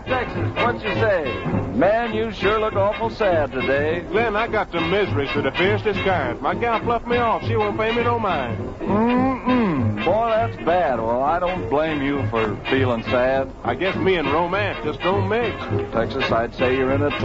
Texas, what you say? Man, you sure look awful sad today. Glenn, I got some miseries of the fiercest kind. My gal fluffed me off. She won't pay me no mind. Boy, that's bad. Well, I don't blame you for feeling sad. I guess me and romance just don't mix. Texas, I'd say you're in a